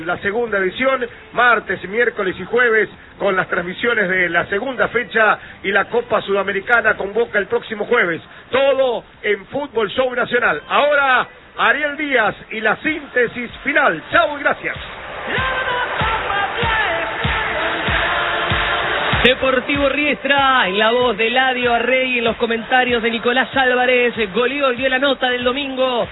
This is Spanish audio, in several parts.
La segunda edición, martes, miércoles y jueves, con las transmisiones de la segunda fecha, y la Copa Sudamericana convoca el próximo jueves. Todo en Fútbol Show Nacional. Ahora, Ariel Díaz y la síntesis final. Chau y gracias. Deportivo Riestra, en la voz de Eladio Arrey, en los comentarios de Nicolás Álvarez. Goleó y dio la nota del domingo,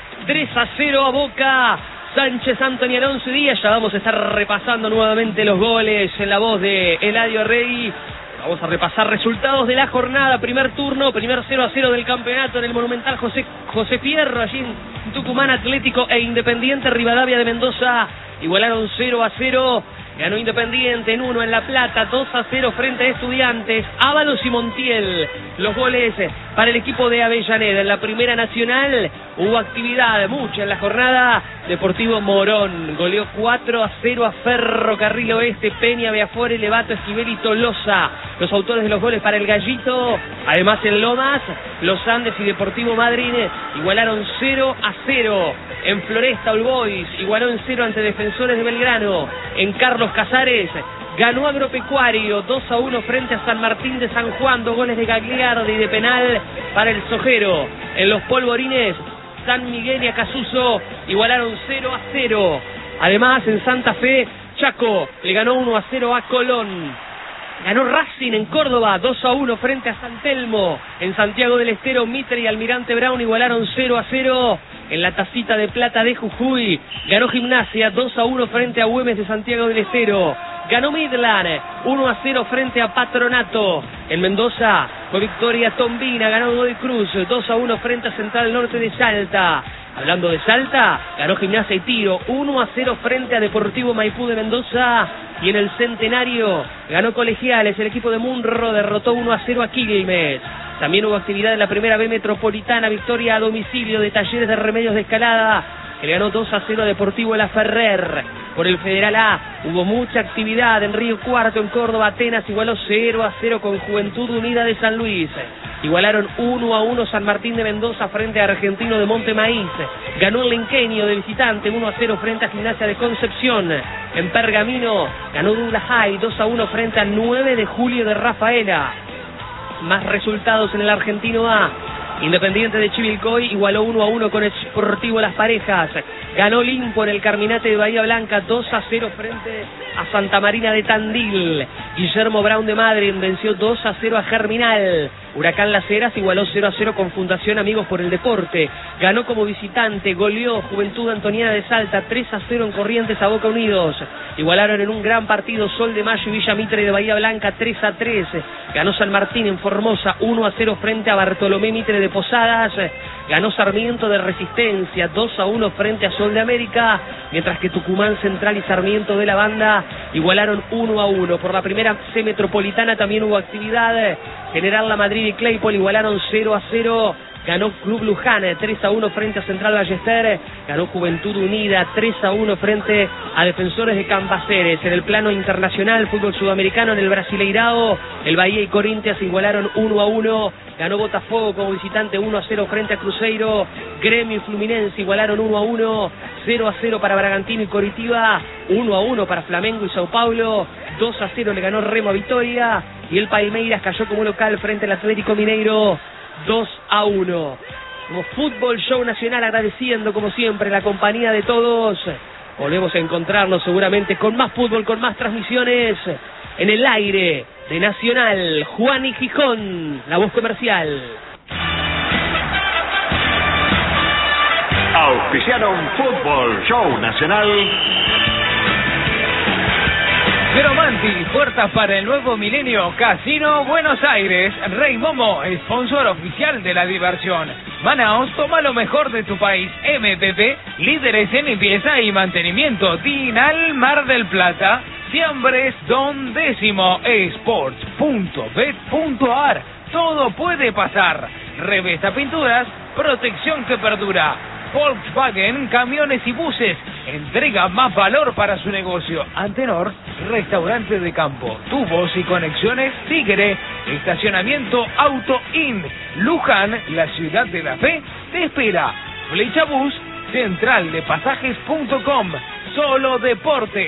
3-0 a Boca. Sánchez, Anthony, Alonso y Díaz. Ya vamos a estar repasando nuevamente los goles en la voz de Eladio Arrey. Vamos a repasar resultados de la jornada. Primer turno, primer 0-0 del campeonato en el Monumental José Fierro, allí en Tucumán. Atlético e Independiente Rivadavia de Mendoza igualaron 0-0. Ganó Independiente en 1 en La Plata, 2-0 frente a Estudiantes. Ábalos y Montiel, los goles para el equipo de Avellaneda. En la Primera Nacional hubo actividad, mucha en la jornada. Deportivo Morón goleó 4-0 a Ferrocarril Oeste. Peña, Beafore, Levato, Esquivel y Tolosa, los autores de los goles para el Gallito. Además en Lomas, Los Andes y Deportivo Madryn igualaron 0-0. En Floresta, All Boys igualó en 0 ante Defensores de Belgrano. En Carlos Casares ganó Agropecuario 2-1 frente a San Martín de San Juan. 2 goles de Gagliardi de penal para el Sojero. En los Polvorines, San Miguel y Acasuso igualaron 0-0. Además en Santa Fe, Chaco le ganó 1-0 a Colón. Ganó Racing en Córdoba 2-1 frente a San Telmo. En Santiago del Estero, Mitre y Almirante Brown igualaron 0-0. En la Tacita de Plata de Jujuy ganó Gimnasia 2-1 frente a Güemes de Santiago del Estero. Ganó Midland 1-0 frente a Patronato. En Mendoza fue victoria tombina, ganó Godoy Cruz 2-1 frente a Central Norte de Salta. Hablando de Salta, ganó Gimnasia y Tiro 1-0 frente a Deportivo Maipú de Mendoza. Y en el Centenario ganó Colegiales, el equipo de Munro derrotó 1-0 a Quilmes. También hubo actividad en la Primera B Metropolitana, victoria a domicilio de Talleres de Remedios de Escalada, que le ganó 2-0 a Deportivo La Ferrer. Por el Federal A hubo mucha actividad en Río Cuarto, en Córdoba. Atenas igualó 0-0 con Juventud Unida de San Luis. Igualaron 1-1 San Martín de Mendoza frente a Argentino de Monte Maíz. Ganó el Lenqueño de visitante 1-0 frente a Gimnasia de Concepción. En Pergamino ganó Douglas High 2-1 frente a 9 de Julio de Rafaela. Más resultados en el Argentino A. Independiente de Chivilcoy igualó 1-1 con el Sportivo Las Parejas. Ganó Limpo en el Carminate de Bahía Blanca 2-0 frente a Santa Marina de Tandil. Guillermo Brown de Madrid venció 2-0 a Germinal. Huracán Las Heras igualó 0-0 con Fundación Amigos por el Deporte. Ganó como visitante, goleó Juventud Antoniana de Salta 3-0 en Corrientes a Boca Unidos. Igualaron en un gran partido Sol de Mayo y Villa Mitre de Bahía Blanca 3-3. Ganó San Martín en Formosa 1-0 frente a Bartolomé Mitre de Posadas. Ganó Sarmiento de Resistencia 2-1 frente a Sol de América, mientras que Tucumán Central y Sarmiento de la Banda igualaron 1-1. Por la Primera C Metropolitana también hubo actividad. General La Madrid y Claypole igualaron 0-0. Ganó Club Luján 3-1 frente a Central Ballester. Ganó Juventud Unida 3-1 frente a Defensores de Cambaceres. En el plano internacional, fútbol sudamericano, en el Brasileirao, el Bahía y Corinthians igualaron 1-1. Ganó Botafogo como visitante 1-0 frente a Cruzeiro. Gremio y Fluminense igualaron 1-1. 0-0 para Bragantino y Coritiba. 1-1 para Flamengo y Sao Paulo. 2-0 le ganó Remo a Vitoria. Y el Palmeiras cayó como local frente al Atlético Mineiro 2-1. Como Fútbol Show Nacional, agradeciendo como siempre la compañía de todos. Volvemos a encontrarnos seguramente con más fútbol, con más transmisiones en el aire de Nacional. Juan y Gijón, la voz comercial. Auspiciaron Fútbol Show Nacional. Gromanti, puertas para el nuevo milenio. Casino Buenos Aires. Rey Momo, sponsor oficial de la diversión. Manaos, toma lo mejor de tu país. MPP, líderes en limpieza y mantenimiento. Dinal Mar del Plata. Siembres Don Décimo. Sports.bet.ar. Todo puede pasar. Revesta Pinturas, protección que perdura. Volkswagen, camiones y buses, entrega más valor para su negocio. Antenor, restaurante de campo, tubos y conexiones Tigre, estacionamiento Auto In. Luján, la ciudad de la fe, te espera. Flecha Bus, central de pasajes.com, solo deporte.